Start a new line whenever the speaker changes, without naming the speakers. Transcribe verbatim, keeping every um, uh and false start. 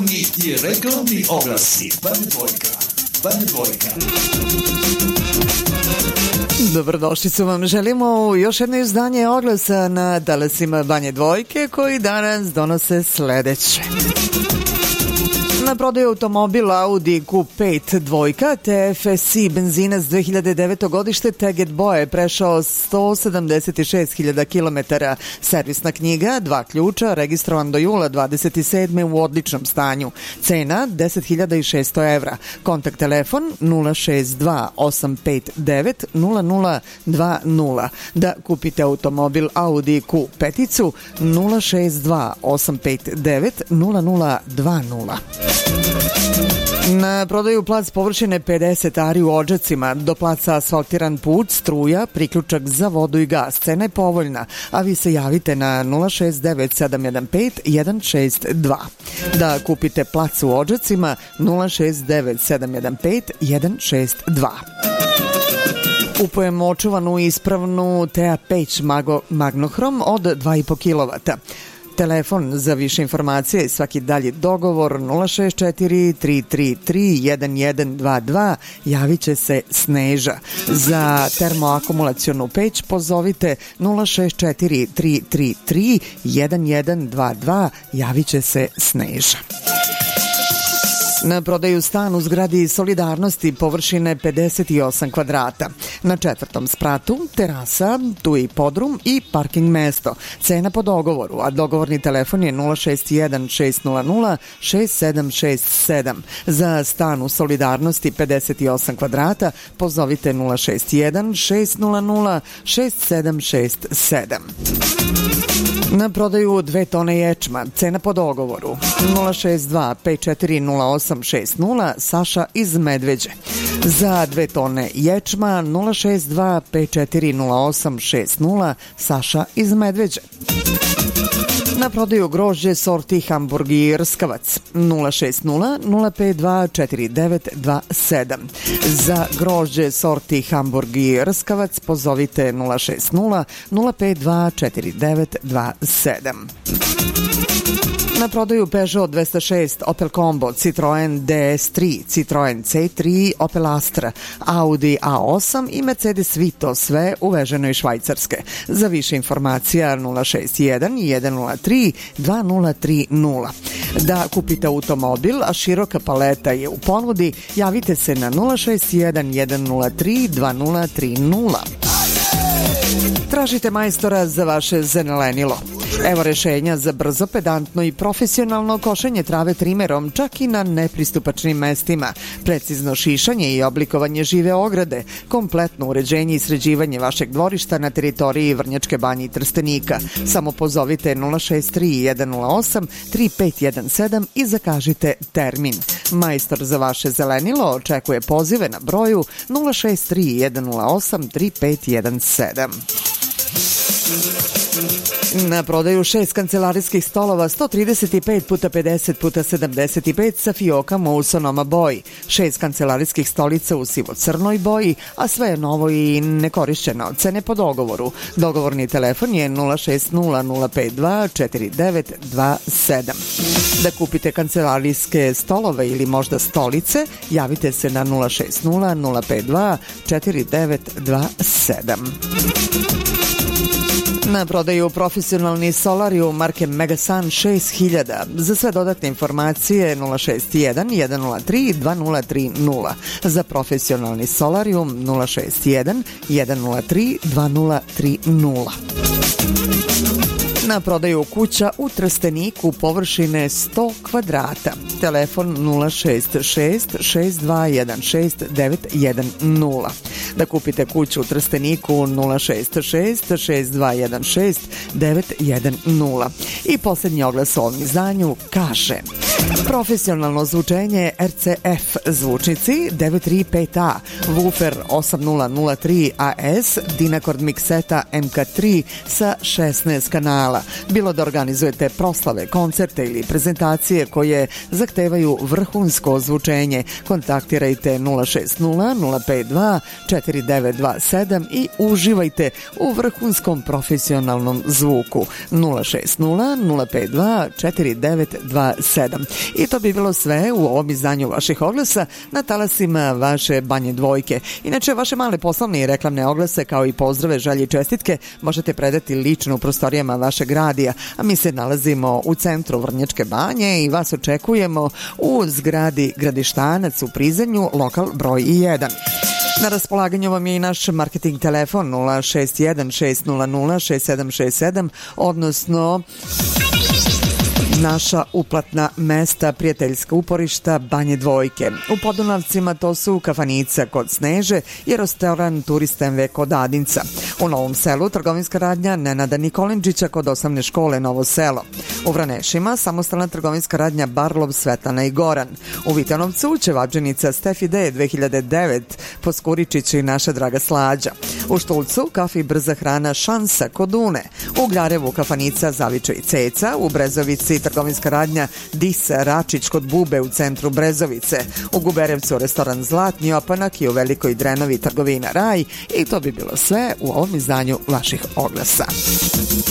Reklamni i reklamni oglasi. Banja Dvojka. Banja Dvojka.
Dobrodošli su vam. Želimo još jedno izdanje oglasa na talasima Banje Dvojke koji danas donose sledeće. Na prodaju automobil Audi Q pet dvojka T F S I benzinac dve hiljade deveto godište Teget boje prešao sto sedamdeset šest hiljada kilometara. Servisna knjiga, dva ključa, registrovan do jula dvadeset sedme u odličnom stanju. Cena deset hiljada šesto evra. Kontakt telefon nula šest dva osam pet devet nula nula dva nula. Da kupite automobil Audi Q pet nula šest dva osam pet devet nula nula dva nula. Na prodaju plac površine pedeset ari u Odžacima, do placa asfaltiran put, struja, priključak za vodu i gas. Cena je povoljna, a vi se javite na nula šest devet sedam jedan pet jedan šest dva. Da kupite plac u Odžacima nula šest devet sedam jedan pet jedan šest dva. Kupujemo očuvanu i ispravnu T A peć Magnohrom od dva i po kilovata. Telefon za više informacije i svaki dalji dogovor nula šest četiri tri tri tri jedan jedan dva dva. Javit će se Sneža. Za termoakumulacionu peć pozovite nula šest četiri tri tri tri jedan jedan dva dva. Javit će se Sneža. Na prodaju stan u zgradi Solidarnosti površine pedeset osam kvadrata. Na četvrtom spratu terasa, tu je i podrum i parking mesto. Cena po dogovoru, a dogovorni telefon je nula šest jedan šest nula nula šest sedam šest sedam. Za stan u Solidarnosti pedeset osam kvadrata pozovite nula šest jedan šest nula nula šest sedam šest sedam. Na prodaju dve tone ječma, cena po dogovoru nula šest dva pet četiri nula osam šest nula, Saša iz Medveđe. Za dve tone ječma nula šest dva pet četiri nula osam šest nula, Saša iz Medveđe. Na prodaju grožđe sorti Hamburg i Rskavac nula šest nula nula pet dva četiri devet dva sedam. Za grožđe sorti Hamburg i Rskavac pozovite nula šest nula nula pet dva četiri devet dva sedam. Na prodaju Peugeot dvesta šest, Opel Combo, Citroen D S tri, Citroen C tri, Opel Astra, Audi A osam i Mercedes Vito, sve uveženo iz Švajcarske. Za više informacija nula šest jedan jedan nula tri dva nula tri nula. Da kupite automobil, a široka paleta je u ponudi, javite se na nula šest jedan jedan nula tri dva nula tri nula. Tražite majstora za vaše zelenilo. Evo rešenja za brzo, pedantno i profesionalno košenje trave trimerom, čak i na nepristupačnim mestima, precizno šišanje i oblikovanje žive ograde, kompletno uređenje i sređivanje vašeg dvorišta na teritoriji Vrnjačke Banje i Trstenika. Samo pozovite nula šest tri jedan nula osam tri pet jedan sedam i zakažite termin. Majstor za vaše zelenilo očekuje pozive na broju nula šest tri jedan nula osam tri pet jedan sedam. Na prodaju šest kancelarijskih stolova sto trideset pet puta pedeset puta sedamdeset pet sa fiokama u Sonoma boji, šest kancelarijskih stolica u sivo-crnoj boji, a sve je novo i nekorišćeno. Cene po dogovoru. Dogovorni telefon je nula šest nula nula pet dva četiri devet dva sedam. Da kupite kancelarijske stolove ili možda stolice, javite se na nula šest nula nula pet dva četiri devet dva sedam. Na prodaju profesionalni solarium marke Megasun šest hiljada. Za sve dodatne informacije nula šest jedan jedan nula tri dva nula tri nula. Za profesionalni solarium nula šest jedan jedan nula tri dva nula tri nula. Na prodaju kuća u Trsteniku površine sto kvadrata. Telefon nula šest šest šest dva jedan šest devet jedan nula. Da kupite kuću u Trsteniku nula šest šest šest dva jedan šest devet jedan nula. I posljednji oglas u ovom izdanju kaže: profesionalno zvučenje R C F zvučnici devet tri pet A, woofer osam nula nula tri A S, Dynacord mikseta M K tri sa šesnaest kanala. sredstava, bilo da organizujete proslave, koncerte ili prezentacije koje zahtevaju vrhunsko zvučenje. Kontaktirajte nula šest nula nula pet dva četiri devet dva sedam i uživajte u vrhunskom profesionalnom zvuku. nula šest nula nula pet dva četiri devet dva sedam. I to bi bilo sve u ovom izdanju vaših oglasa na talasima vaše Banje Dvojke. Inače, vaše male poslovne i reklamne oglase kao i pozdrave, želje i čestitke možete predati lično u prostorijama vašeg radija, a mi se nalazimo u centru Vrnjačke Banje i vas očekujemo u zgradi Gradištanac u Prizrenju, lokal broj jedan. Na raspolaganju vam je i naš marketing telefon nula šest jedan šest nula nula šest sedam šest sedam, odnosno naša uplatna mesta, prijateljska uporišta Banje Dvojke. U Podunavcima to su Kafanica kod Sneže i restoran Turist em ve kod Adinca. U Novom Selu trgovinska radnja Nenada Nikolinčića kod osnovne škole Novo Selo. U Vranešima samostalna trgovinska radnja Barlov, Svetlana i Goran. U Vitanovcu ćevabdženica Stefi D dve hiljade devet, Poskuričić i naša draga Slađa. U Štulcu kafi brza hrana Šansa kod Une. U Gljarevu kafanica Zavičaj i Ceca. U Brezovici trgovinska radnja Dis Račić kod Bube u centru Brezovice. U Guberevcu restoran Zlatni opanak i u Velikoj Drenovi trgovina Raj. I to bi bilo sve u ovom izdanju vaših oglasa.